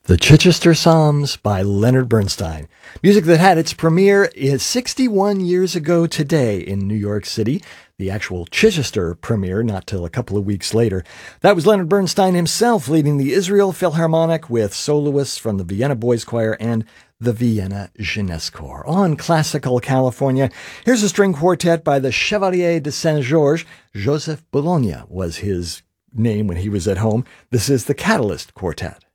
The Chichester Psalms by Leonard Bernstein. Music that had its premiere 61 years ago today in New York City. The actual Chichester premiere not till a couple of weeks later. That was Leonard Bernstein himself leading the Israel Philharmonic with soloists from the Vienna Boys Choir and the Vienna Jeunesse Corps. On Classical California, here's a string quartet by the Chevalier de Saint-Georges. Joseph Bologna was his name when he was at home. This is the Catalyst Quartet.